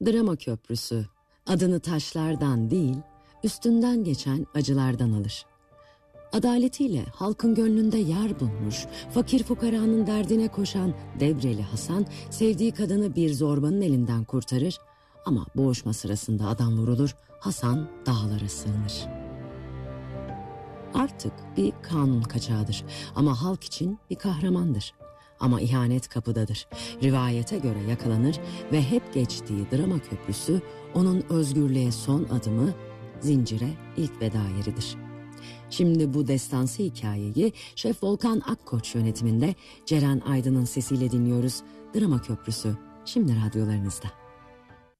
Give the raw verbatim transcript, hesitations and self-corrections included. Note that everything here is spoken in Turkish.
Drama köprüsü adını taşlardan değil, üstünden geçen acılardan alır. Adaletiyle halkın gönlünde yer bulmuş, fakir fukaranın derdine koşan Debreli Hasan, sevdiği kadını bir zorbanın elinden kurtarır ama boğuşma sırasında adam vurulur, Hasan dağlara sığınır. Artık bir kanun kaçağıdır ama halk için bir kahramandır. Ama ihanet kapıdadır. Rivayete göre yakalanır ve hep geçtiği drama köprüsü onun özgürlüğe son adımı, zincire ilk veda yeridir. Şimdi bu destansı hikayeyi Şef Volkan Akkoç yönetiminde Ceren Aydın'ın sesiyle dinliyoruz. Drama Köprüsü şimdi radyolarınızda.